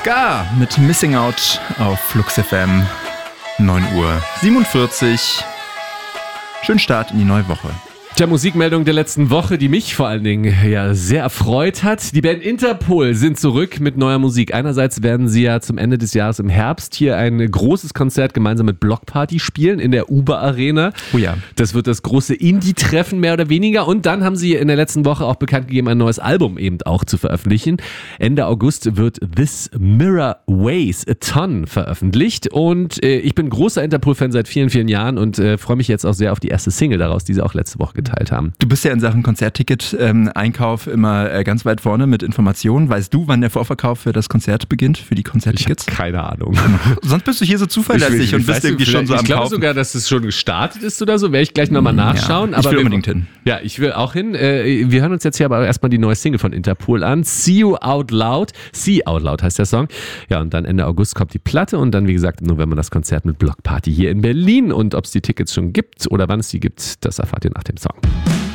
Ska mit Missing Out auf Flux FM. 9:47 Uhr. Schönen Start in die neue Woche. Tja, Musikmeldung der letzten Woche, die mich vor allen Dingen sehr erfreut hat. Die Band Interpol sind zurück mit neuer Musik. Einerseits werden sie ja zum Ende des Jahres im Herbst hier ein großes Konzert gemeinsam mit Block Party spielen in der Uber Arena. Oh ja. Das wird das große Indie-Treffen mehr oder weniger. Und dann haben sie in der letzten Woche auch bekannt gegeben, ein neues Album eben auch zu veröffentlichen. Ende August wird This Mirror Weighs a Ton veröffentlicht. Und ich bin großer Interpol-Fan seit vielen, vielen Jahren und freue mich jetzt auch sehr auf die erste Single daraus, die sie auch letzte Woche geteilt haben. Du bist ja in Sachen Konzertticket-Einkauf immer ganz weit vorne mit Informationen. Weißt du, wann der Vorverkauf für das Konzert beginnt, für die Konzerttickets? Ich habe keine Ahnung. Sonst bist du hier so zuverlässig und bist irgendwie schon so am Kaufen. Ich glaube sogar, dass es schon gestartet ist oder so. Werde ich gleich nochmal nachschauen. Ja, ich will unbedingt hin. Ja, ich will auch hin. Wir hören uns jetzt hier aber erstmal die neue Single von Interpol an. See You Out Loud. See Out Loud heißt der Song. Ja, und dann Ende August kommt die Platte und dann, wie gesagt, im November das Konzert mit Block Party hier in Berlin. Und ob es die Tickets schon gibt oder wann es die gibt, das erfahrt ihr nach dem Song.